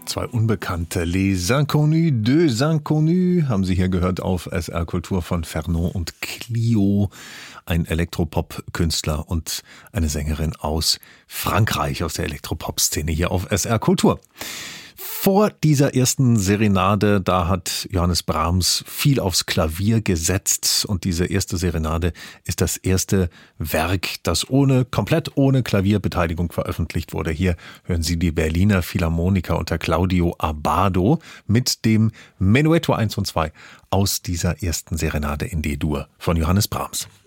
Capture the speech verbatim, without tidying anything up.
Zwei Unbekannte, Les Inconnus, Deux Inconnus, haben Sie hier gehört auf S R Kultur von Fernand und Clio, ein Elektropop-Künstler und eine Sängerin aus Frankreich, aus der Elektropop-Szene hier auf S R Kultur. Vor dieser ersten Serenade, da hat Johannes Brahms viel aufs Klavier gesetzt und diese erste Serenade ist das erste Werk, das ohne, komplett ohne Klavierbeteiligung veröffentlicht wurde. Hier hören Sie die Berliner Philharmoniker unter Claudio Abbado mit dem Menuetto eins und zwei aus dieser ersten Serenade in D-Dur von Johannes Brahms.